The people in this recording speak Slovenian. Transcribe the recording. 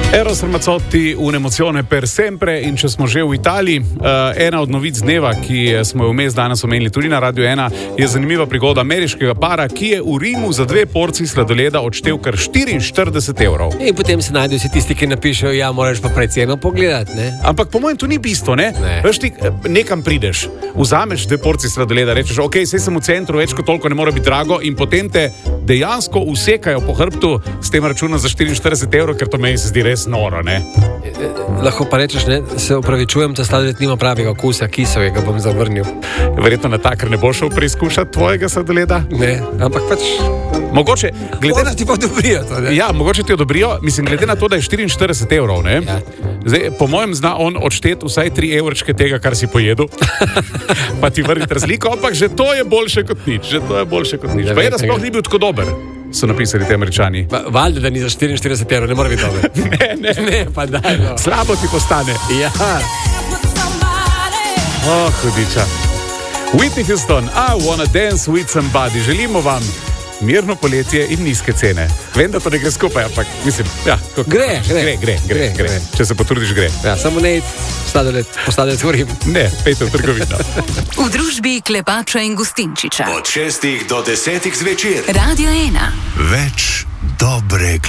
Eros Ramazzotti, un'emozione per sempre. In če smo že v Italiji, ena od novic dneva, ki smo jo vmes danes omenili tudi na Radio 1, je zanimiva prigoda ameriškega para, ki je v Rimu za 2 porciji sladoleda odštel kar 44 evrov. In potem se najdejo vsi tisti, ki napišejo, ja, moraš pa prej ceno pogledati, ne? Ampak po mojem to ni bistvo, ne? Veš ti, nekam prideš, vzameš 2 porciji sladoleda, rečeš, ok, saj sem v centru, več kot toliko ne more biti drago, in potem te dejansko usekajo po hrbtu s tem računom za 44 evrov, ker to meni se zdi res noro, ne? Lahko pa rečeš, ne, se upravičujem, ta sladoled nima pravega okusa, kisovega bom zavrnil. Verjetno na ta, ker ne bo šel preizkušati tvojega sladoleda? Ne, ampak pač... Mogoče, glede na... ti pa odobrijo to, ne? Ja, mogoče ti odobrijo, mislim, glede na to, da je 44 evrov, ne? Ja. Zdaj, po mojem zna on odšteti vsaj 3 evrčke tega, kar si pojedel, pa ti vrniti razliko, ampak že to je boljše kot nič, Pa je, da sploh ni bil tako dober, so napisali ti Američani. Valjda, da ni za 44 evrov, ne mora biti dober. Ne, pa daj, no. Slabo ti postane. Ja. Hudiča. Whitney Houston, I wanna dance with somebody. Želimo vam mirno poletje in nizke cene. Vem, da to ne gre skupaj, ampak mislim, ja. Gre. Če se potrudiš, gre. Ja, samo ne sladoled v Rim. Ne, pejte v trgovino. V družbi Klepača in Gustinčiča. Od 6 do 10 zvečer. Radio 1. Več dobre